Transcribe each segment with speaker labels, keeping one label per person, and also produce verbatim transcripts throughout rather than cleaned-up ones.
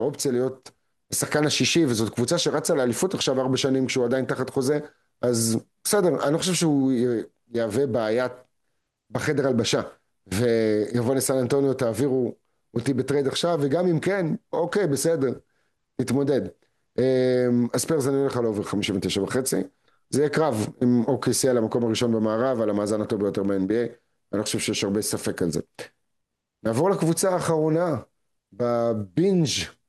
Speaker 1: אופציה להיות השחקן השישי, וזאת קבוצה שרצה לאליפות עכשיו ארבע שנים כשהוא עדיין תחת חוזה, אז בסדר, אני לא חושב שהוא י- יהווה בעיה בחדר הלבשה, ויבוא לסן אנטוניו, תעבירו אותי בטרייד עכשיו, וגם אם כן, אוקיי, בסדר, נתמודד. אמ, הספיירס אני הולך על אובר חמישים ותשע וחצי, זה יהיה קרב עם אוקיי על המקום הראשון במערב, על המאזן הטוב ביותר ב-אן בי איי, אני לא חושב שיש הרבה ספק על זה. נעבור לקבוצה האחרונה, בבינג'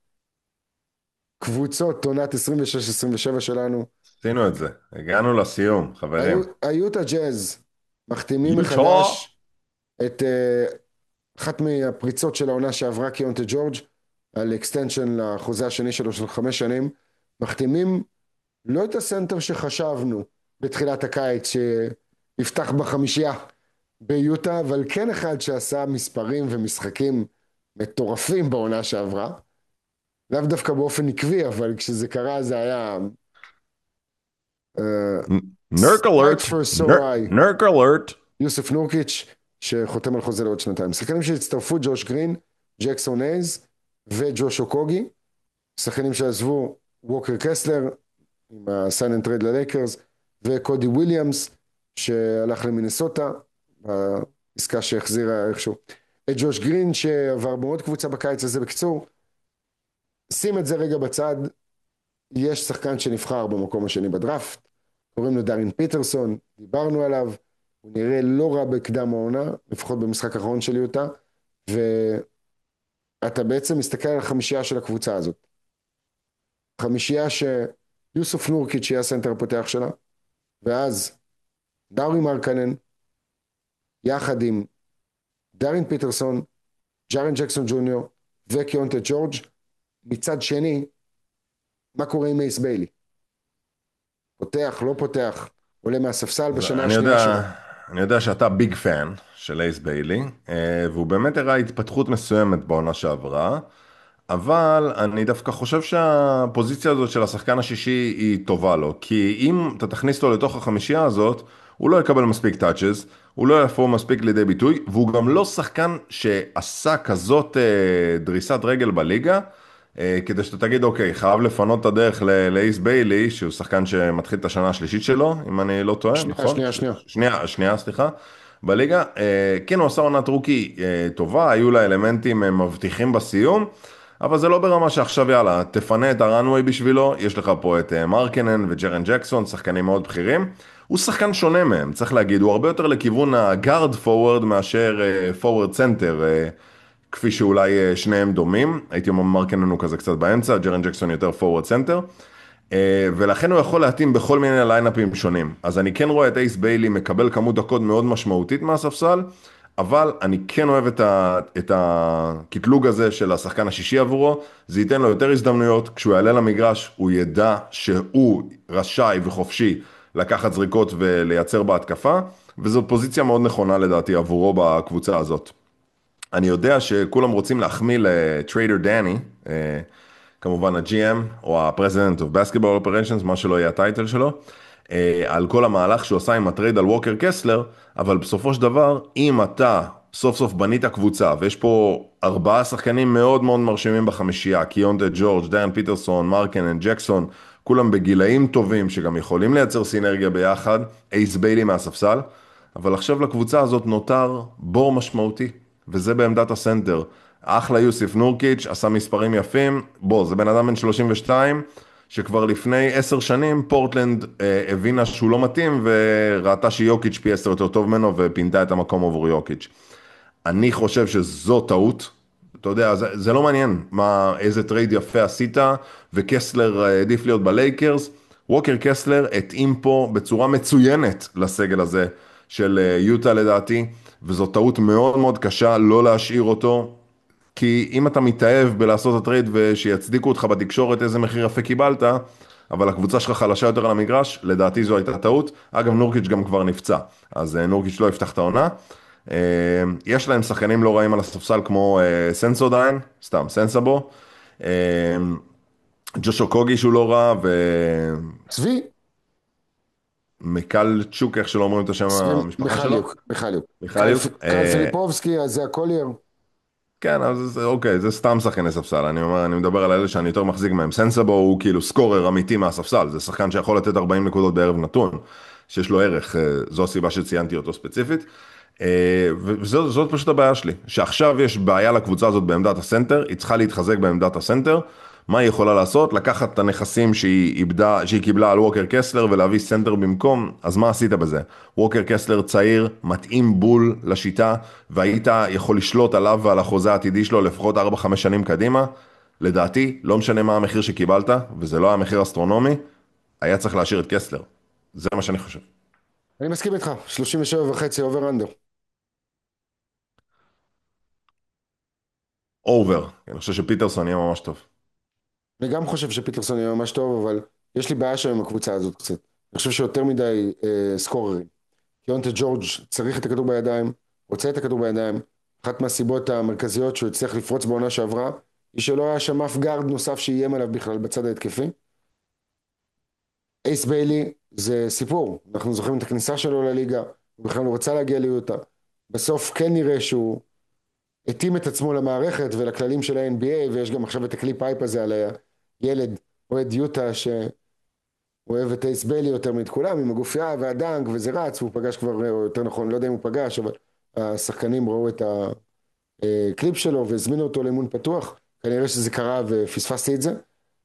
Speaker 1: קבוצות עונת עשרים ושש עשרים ושבע שלנו,
Speaker 2: עשינו את זה, הגענו לסיום,
Speaker 1: היו-
Speaker 2: חברים.
Speaker 1: היוטה ג'אז מחתימים
Speaker 2: יוטו!
Speaker 1: מחדש את אה, אחת מהפריצות של העונה שעברה קיונטה ג'ורג' על אקסטנשן לחוזה השני שלו של חמש שנים, מחתימים לא את הסנטר שחשבנו בתחילת הקיץ שיפתח בחמישייה ביוטה, אבל כן אחד שעשה מספרים ומשחקים מטורפים בעונה שעברה, לאו דווקא באופן עקבי, אבל כשזה קרה זה היה
Speaker 2: נרק
Speaker 1: sight
Speaker 2: אלרט,
Speaker 1: for sore eye.
Speaker 2: נרק אלרט.
Speaker 1: יוסף נורקיץ' שחותם על חוזה לעוד שנתיים. שחקנים שהצטרפו: ג'וש גרין, ג'קסון אייז וג'וש אוקוגי. שחקנים שעזבו: ווקר קסלר עם הסיין אנד טרייד ללייקרס, וקודי וויליאמס שהלך למינסוטה בעסקה שהחזירה איכשהו את ג'וש גרין שעבר מאוד קבוצה בקיץ הזה. בקיצור, שים את זה רגע בצד, יש שחקן שנבחר במקום השני בדראפט, קוראים לו דארין פיטרסון, דיברנו עליו, הוא נראה לא רע בקדם העונה, לפחות במשחק האחרון של יוטה, ואתה בעצם מסתכל על החמישייה של הקבוצה הזאת. חמישייה שיוסוף נורקיץ' יהיה הסנטר הפותח שלה, ואז דאורי מרקנן, יחד עם דארין פיטרסון, ג'ארן ג'קסון ג'וניור וקיונטה ג'ורג'. מצד שני, מה קורה עם מייס ביילי? פותח, לא פותח, עולה מהספסל
Speaker 2: אז
Speaker 1: בשנה
Speaker 2: אני
Speaker 1: השנייה שלו.
Speaker 2: יודע, אני יודע שאתה ביג פן של אייס ביילי, אה, והוא באמת הראה התפתחות מסוימת בעונה שעברה, אבל אני דווקא חושב שהפוזיציה הזאת של השחקן השישי היא טובה לו, כי אם אתה תכניס אותו לתוך החמישייה הזאת, הוא לא יקבל מספיק טאצ'ז, הוא לא יפור מספיק לידי ביטוי, והוא גם לא שחקן שעשה כזאת אה, דריסת רגל בליגה, אה, כדי שאתה תגיד, אוקיי, חייב לפנות את הדרך ל- לאייס ביילי, שהוא שחקן שמתחיל את השנה השלישית שלו, אם אני לא טועה,
Speaker 1: שנייה,
Speaker 2: נכון?
Speaker 1: שנייה,
Speaker 2: ש-
Speaker 1: שנייה.
Speaker 2: שנייה, שנייה, סליחה. בליגה, אה, כן, הוא עשה עונת רוקי אה, טובה, היו לה אלמנטים אה, מבטיחים בסיום, אבל זה לא ברמה שעכשיו יאללה, תפנה את הראנוויי בשבילו, יש לך פה את אה, מרקנן וג'רן ג'קסון, שחקנים מאוד בכירים. הוא שחקן שונה מהם, צריך להגיד, הוא הרבה יותר לכיוון הגארד פורוורד מאשר פורוורד סנטר, כפי שאולי אה, שניהם דומים. הייתי אומר מרקנן הוא כזה קצת באמצע, ג'רן ג'קסון יותר פורוורד סנטר. ולכן הוא יכול להתאים בכל מיני ליינאפים שונים. אז אני כן רואה את אייס ביילי מקבל כמות דקות מאוד משמעותית מהספסל, אבל אני כן אוהב את, ה, את הקטלוג הזה של השחקן השישי עבורו, זה ייתן לו יותר הזדמנויות, כשהוא יעלה למגרש הוא ידע שהוא רשאי וחופשי לקחת זריקות ולייצר בהתקפה, וזו פוזיציה מאוד נכונה לדעתי עבורו בקבוצה הזאת. אני יודע שכולם רוצים להחמיא לטריידר דני, אה, כמובן ה-ג'י אם או ה-President of Basketball Operations, מה שלא יהיה הטייטל שלו, אה, על כל המהלך שהוא עשה עם הטרייד על ווקר קסלר, אבל בסופו של דבר, אם אתה סוף סוף בנית קבוצה, ויש פה ארבעה שחקנים מאוד מאוד מרשימים בחמישייה, קיונטה ג'ורג', דיין פיטרסון, מרקנן, ג'קסון, כולם בגילאים טובים שגם יכולים לייצר סינרגיה ביחד, אייס ביילי מהספסל, אבל עכשיו לקבוצה הזאת נותר בור משמעותי, וזה בעמדת הסנטר. אחלה יוסיף נורקיץ', עשה מספרים יפים, בוא, זה בן אדם בן שלושים ושתיים, שכבר לפני עשר שנים פורטלנד אה, הבינה שהוא לא מתאים, וראתה שיוקיץ' פי עשר יותר טוב ממנו, ופינתה את המקום עבור יוקיץ'. אני חושב שזו טעות, אתה יודע, זה, זה לא מעניין מה, איזה טרייד יפה עשית, וקסלר אה, העדיף להיות בלייקרס, ווקר קסלר התאים פה בצורה מצוינת לסגל הזה של אה, יוטה לדעתי, וזו טעות מאוד מאוד קשה לא להשאיר אותו, כי אם אתה מתאהב בלעשות את הטרייד ושיצדיקו אותך בתקשורת איזה מחיר יפה קיבלת, אבל הקבוצה שלך חלשה יותר על המגרש, לדעתי זו הייתה טעות. אגב, נורקיץ' גם כבר נפצע, אז אה, נורקיץ' לא יפתח את העונה. אה, יש להם שחקנים לא רעים על הספסל כמו אה, סנסודיין, סתם, סנסבו, אה, ג'ושו קוגי שהוא לא רע,
Speaker 1: צבי,
Speaker 2: ומיקל צ'וק, איך שלא אומרים את השם
Speaker 1: צבי
Speaker 2: המשפחה שלו,
Speaker 1: מיכליוק, מיכליוק. קייל,
Speaker 2: מיכליוק.
Speaker 1: קייל
Speaker 2: אה,
Speaker 1: פיליפובסקי, אז זה הקולייר.
Speaker 2: כן, אז אוקיי, זה סתם שחקני ספסל, אני אומר, אני מדבר על אלה שאני יותר מחזיק מהם. סנסבו הוא כאילו סקורר אמיתי מהספסל, זה שחקן שיכול לתת ארבעים נקודות בערב נתון, שיש לו ערך, זו הסיבה שציינתי אותו ספציפית. וזאת פשוט הבעיה שלי, שעכשיו יש בעיה לקבוצה הזאת בעמדת הסנטר, היא צריכה להתחזק בעמדת הסנטר. מה היא יכולה לעשות? לקחת את הנכסים שהיא איבדה, שהיא קיבלה על ווקר קסלר ולהביא סנטר במקום. אז מה עשית בזה? ווקר קסלר צעיר, מתאים בול לשיטה, והיית יכול לשלוט עליו ועל החוזה העתידי שלו לפחות ארבע חמש שנים קדימה. לדעתי, לא משנה מה המחיר שקיבלת, וזה לא היה מחיר אסטרונומי, היה צריך להשאיר את קסלר. זה מה שאני חושב.
Speaker 1: אני מסכים איתך, שלושים ושבע וחצי אובר אנדר.
Speaker 2: אובר. אני חושב שפיטרסון יהיה ממש טוב.
Speaker 1: אני גם חושב שפיטרסון יהיה ממש טוב, אבל יש לי בעיה שם עם הקבוצה הזאת קצת. אני חושב שיותר מדי אה, סקוררים. קיונטה ג'ורג' צריך את הכדור בידיים, רוצה את הכדור בידיים. אחת מהסיבות המרכזיות שהוא הצליח לפרוץ בעונה שעברה, היא שלא היה שם אף גארד נוסף שאיים עליו בכלל בצד ההתקפי. אייס ביילי זה סיפור, אנחנו זוכרים את הכניסה שלו לליגה, הוא בכלל לא רצה להגיע ליוטה. בסוף כן נראה שהוא התאים את עצמו למערכת ולכללים של ה-אן בי איי, ויש גם עכשיו את הקליפ הייפ הזה על הילד אוהד יוטה שהוא אוהב את אייס ביילי יותר מאת כולם, עם הגופייה והדנק וזה רץ, והוא פגש כבר, או יותר נכון, לא יודע אם הוא פגש, אבל השחקנים ראו את הקליפ שלו והזמינו אותו לאימון פתוח, כנראה שזה קרה ופספסתי את זה.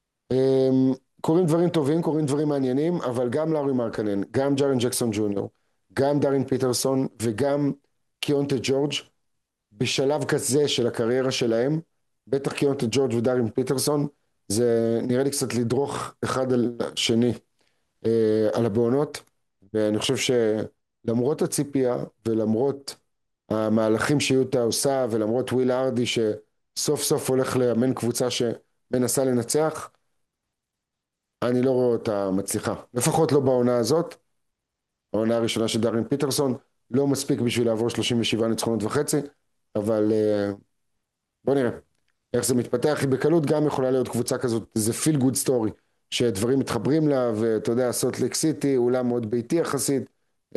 Speaker 1: קוראים דברים טובים, קוראים דברים מעניינים, אבל גם לארי מרקנן, גם ג'רן ג'קסון ג'וניור, גם דארין פיטרסון וגם קיונטה ג'ורג' בשלב כזה של הקריירה שלהם, בטח קיונטה ג'ורג' ודארין פיטרסון, זה נראה לי קצת לדרוך אחד על השני אה, על הבעונות, ואני חושב שלמרות הציפייה ולמרות המהלכים שיוטה עושה ולמרות וויל ארדי שסוף סוף הולך לאמן קבוצה שמנסה לנצח, אני לא רואה אותה מצליחה, לפחות לא בעונה הזאת. העונה הראשונה של דארין פיטרסון לא מספיק בשביל לעבור שלושים ושבע ניצחונות וחצי, אבל בוא נראה איך זה מתפתח. היא בקלות גם יכולה להיות קבוצה כזאת, זה פיל גוד סטורי, שדברים מתחברים לה, ואתה יודע, סולט לייק סיטי, אולם מאוד ביתי יחסית,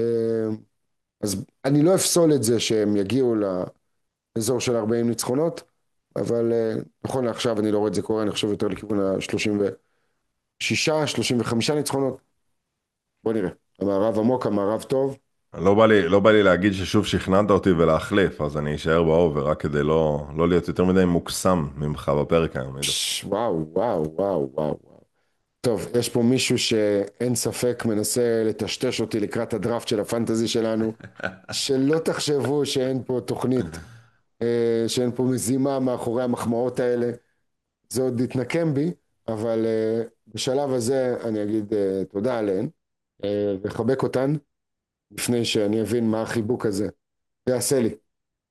Speaker 1: אז אני לא אפסול את זה שהם יגיעו לאזור של ארבעים ניצחונות, אבל נכון לעכשיו אני לא רואה את זה קורה, אני חושב יותר לכיוון ה-שלושים ושש, שלושים וחמש ניצחונות. בוא נראה, המערב עמוק, המערב טוב.
Speaker 2: לא בא לי, לא בא לי להגיד ששוב שכנעת אותי ולהחליף, אז אני אשאר באובר, רק כדי לא, לא להיות יותר מדי מוקסם ממך בפרק היום.
Speaker 1: וואו, וואו, וואו, וואו. טוב, יש פה מישהו שאין ספק מנסה לטשטש אותי לקראת הדראפט של הפנטזי שלנו, שלא תחשבו שאין פה תוכנית, שאין פה מזימה מאחורי המחמאות האלה, זה עוד יתנקם בי, אבל בשלב הזה אני אגיד תודה עליהן, וחבק אותן, לפני שאני אבין מה החיבוק הזה יעשה לי,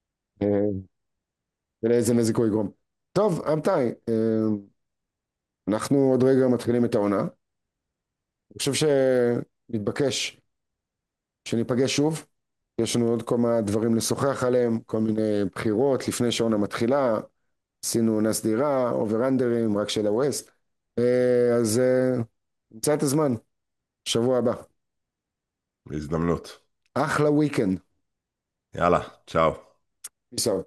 Speaker 1: ולאיזה נזק הוא יגרום. טוב, אמתי, אנחנו עוד רגע מתחילים את העונה, אני חושב שנתבקש שניפגש שוב, יש לנו עוד כמה דברים לשוחח עליהם, כל מיני בחירות לפני שעונה מתחילה, עשינו נסדירה, אובר-אנדרים, רק של הווסט, אז נמצא את הזמן, שבוע הבא.
Speaker 2: בהזדמנות.
Speaker 1: אחלה וויקנד.
Speaker 2: יאללה, צ'או.
Speaker 1: Peace out.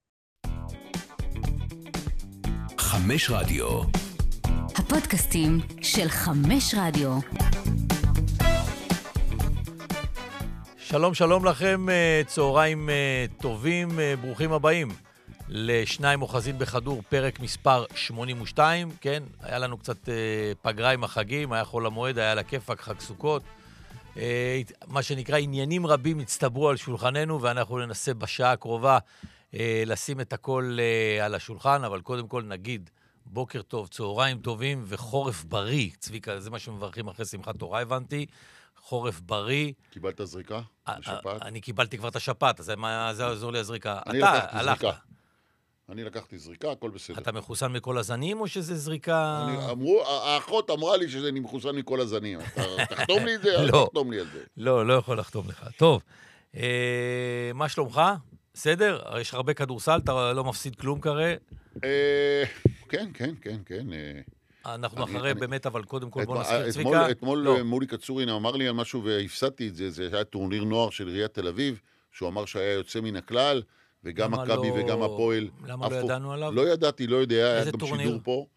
Speaker 3: חמש רדיו. הפודקאסטים של חמש רדיו.
Speaker 4: שלום שלום לכם, צהריים טובים, ברוכים הבאים לשניים אוחזים בכדור, פרק מספר שמונים ושתיים, כן, היה לנו קצת פגרה עם החגים, היה חול המועד, היה לה כיפק, חג סוכות, מה שנקרא עניינים רבים הצטברו על שולחננו, ואנחנו ננסה בשעה הקרובה לשים את הכל על השולחן, אבל קודם כל נגיד בוקר טוב, צהריים טובים וחורף בריא, צביקה, זה מה שמברכים אחרי שמחת תורה, הבנתי, חורף בריא.
Speaker 5: קיבלת זריקה? בשפעת?
Speaker 4: אני קיבלתי כבר את השפעת, אז מה זה עזור לי הזריקה?
Speaker 5: אני לקחתי זריקה. אני לקחתי זריקה, הכל בסדר.
Speaker 4: אתה מחוסן מכל הזנים או שזה זריקה?
Speaker 5: אמרו, האחות אמרה לי שאני מחוסן מכל הזנים. תחתום לי את זה, אל תחתום לי על זה.
Speaker 4: לא, לא יכול לחתום לך. טוב, מה שלומך? בסדר? יש הרבה כדורסל, אתה לא מפסיד כלום כרה?
Speaker 5: כן, כן, כן, כן.
Speaker 4: אנחנו אחרי באמת, אבל קודם כל בוא נזכיר צביקה.
Speaker 5: אתמול מולי קצורין אמר לי על משהו והפסדתי את זה, זה היה טורניר נוער של עיריית תל אביב, שהוא אמר שהיה יוצא מן הכלל, וגם מכבי וגם הפועל.
Speaker 4: למה לא ידענו עליו?
Speaker 5: לא ידעתי, לא יודע, היה גם שידור פה.